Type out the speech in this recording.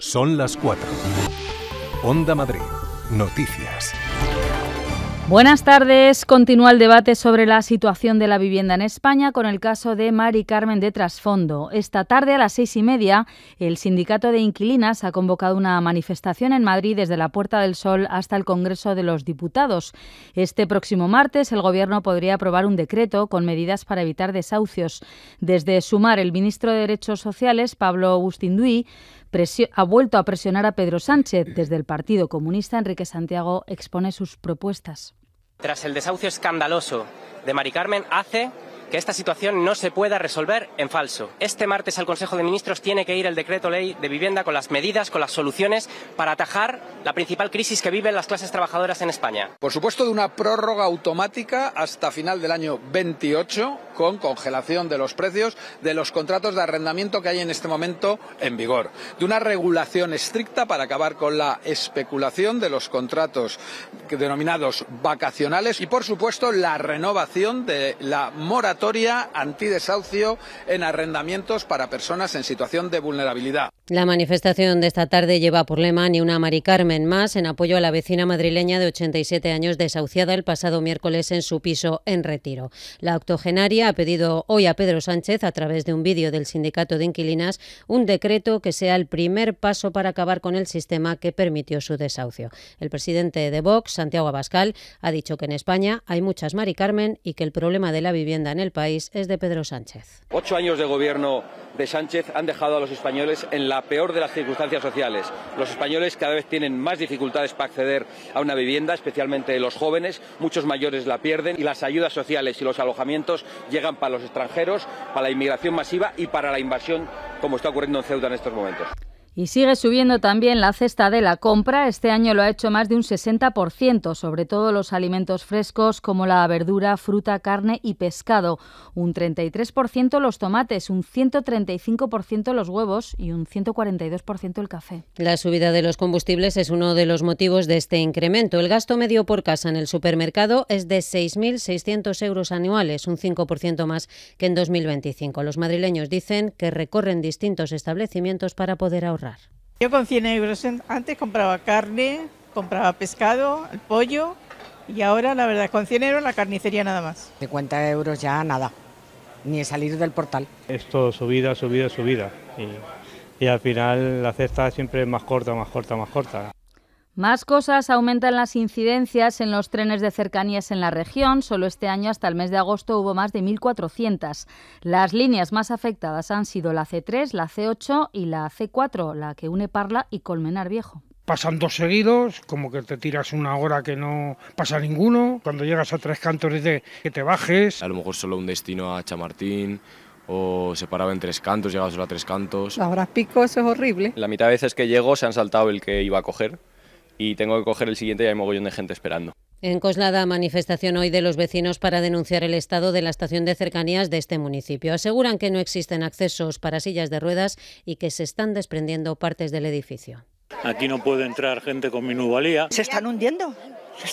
Son las 4. Onda Madrid. Noticias. Buenas tardes. Continúa el debate sobre la situación de la vivienda en España con el caso de Mari Carmen de Trasfondo. Esta tarde a las 6:30 el Sindicato de Inquilinas ha convocado una manifestación en Madrid desde la Puerta del Sol hasta el Congreso de los Diputados. Este próximo martes el Gobierno podría aprobar un decreto con medidas para evitar desahucios. Desde Sumar, el ministro de Derechos Sociales, Pablo Bustinduy, ha vuelto a presionar a Pedro Sánchez. Desde el Partido Comunista, Enrique Santiago expone sus propuestas. Tras el desahucio escandaloso de Mari Carmen, hace que esta situación no se pueda resolver en falso. Este martes al Consejo de Ministros tiene que ir el decreto ley de vivienda con las medidas, con las soluciones para atajar la principal crisis que viven las clases trabajadoras en España. Por supuesto, de una prórroga automática hasta final del año 28, con congelación de los precios de los contratos de arrendamiento que hay en este momento en vigor. De una regulación estricta para acabar con la especulación de los contratos denominados vacacionales y, por supuesto, la renovación de la moratoria antidesahucio en arrendamientos para personas en situación de vulnerabilidad. La manifestación de esta tarde lleva por lema Ni una Mari Carmen más, en apoyo a la vecina madrileña de 87 años desahuciada el pasado miércoles en su piso en Retiro. La octogenaria ha pedido hoy a Pedro Sánchez, a través de un vídeo del Sindicato de Inquilinas, un decreto que sea el primer paso para acabar con el sistema que permitió su desahucio. El presidente de Vox, Santiago Abascal, ha dicho que en España hay muchas Mari Carmen y que el problema de la vivienda en el país es de Pedro Sánchez. 8 años de gobierno de Sánchez han dejado a los españoles en la peor de las circunstancias sociales. Los españoles cada vez tienen más dificultades para acceder a una vivienda, especialmente los jóvenes. Muchos mayores la pierden y las ayudas sociales y los alojamientos llegan para los extranjeros, para la inmigración masiva y para la invasión, como está ocurriendo en Ceuta en estos momentos. Y sigue subiendo también la cesta de la compra. Este año lo ha hecho más de un 60%, sobre todo los alimentos frescos como la verdura, fruta, carne y pescado. Un 33% los tomates, un 135% los huevos y un 142% el café. La subida de los combustibles es uno de los motivos de este incremento. El gasto medio por casa en el supermercado es de 6.600 euros anuales, un 5% más que en 2025. Los madrileños dicen que recorren distintos establecimientos para poder ahorrar. Yo con 100 euros antes compraba carne, compraba pescado, el pollo y ahora la verdad con 100 euros la carnicería nada más. 50 euros ya nada, ni salir del portal. Es todo subida y al final la cesta siempre es más corta. Más cosas: aumentan las incidencias en los trenes de cercanías en la región. Solo este año, hasta el mes de agosto, hubo más de 1.400. Las líneas más afectadas han sido la C3, la C8 y la C4, la que une Parla y Colmenar Viejo. Pasan dos seguidos, como que te tiras una hora que no pasa ninguno. Cuando llegas a Tres Cantos dice que te bajes. A lo mejor solo un destino a Chamartín, o se paraba en Tres Cantos, llegaba solo a Tres Cantos. La hora pico, eso es horrible. La mitad de veces que llego se han saltado el que iba a coger y tengo que coger el siguiente y hay mogollón de gente esperando. En Coslada, manifestación hoy de los vecinos para denunciar el estado de la estación de cercanías de este municipio. Aseguran que no existen accesos para sillas de ruedas y que se están desprendiendo partes del edificio. Aquí no puede entrar gente con minusvalía. Se están hundiendo